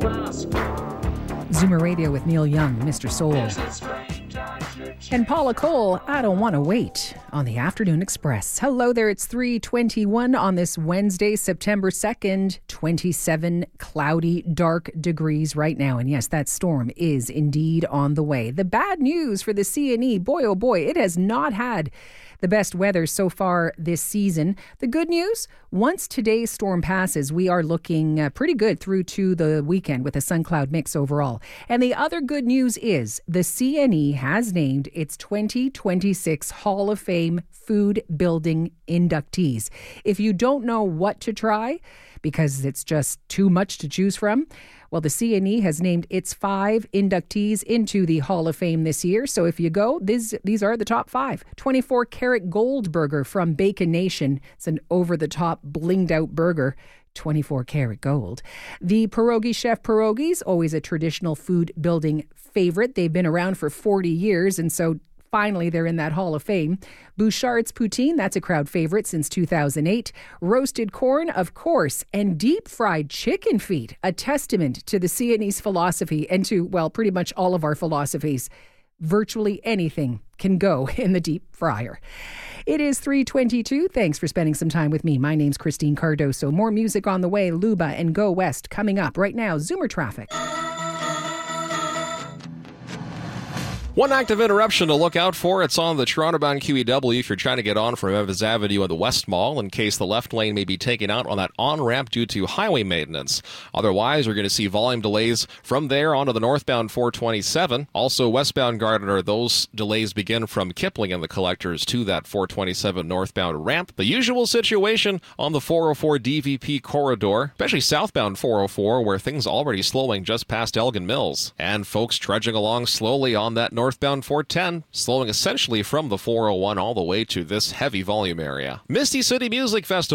Zoomer Radio with Neil Young, Mr. Soul. And Paula Cole, I Don't Want to Wait, on the Afternoon Express. Hello there, it's 3:21 on this Wednesday, September 2nd, 27 cloudy, dark degrees right now. And yes, that storm is indeed on the way. The bad news for the CNE, boy oh boy, it has not had the best weather so far this season. The good news, once today's storm passes, we are looking pretty good through to the weekend with a sun-cloud mix overall. And the other good news is the CNE has named its 2026 Hall of Fame food building inductees. If you don't know what to try, because it's just too much to choose from, well, the CNE has named its 5 inductees into the Hall of Fame this year. So if you go, these are the top 5. 24-karat gold burger from Bacon Nation. It's an over-the-top, blinged-out burger. 24-karat gold. The Pierogi Chef Pierogies, always a traditional food building favorite. They've been around for 40 years, and so finally, they're in that Hall of Fame. Bouchard's Poutine, that's a crowd favorite since 2008. Roasted corn, of course, and deep-fried chicken feet, a testament to the CNE's philosophy and to, well, pretty much all of our philosophies. Virtually anything can go in the deep fryer. It is 3:22. Thanks for spending some time with me. My name's Christine Cardoso. More music on the way. Luba and Go West coming up right now. Zoomer traffic. One active interruption to look out for. It's on the Toronto-bound QEW if you're trying to get on from Evans Avenue and the West Mall, in case the left lane may be taken out on that on-ramp due to highway maintenance. Otherwise, you're going to see volume delays from there onto the northbound 427. Also, westbound Gardiner, those delays begin from Kipling and the collectors to that 427 northbound ramp. The usual situation on the 404 DVP corridor, especially southbound 404, where things already slowing just past Elgin Mills. And folks trudging along slowly on that northbound 410, slowing essentially from the 401 all the way to this heavy volume area. Misty City Music Festival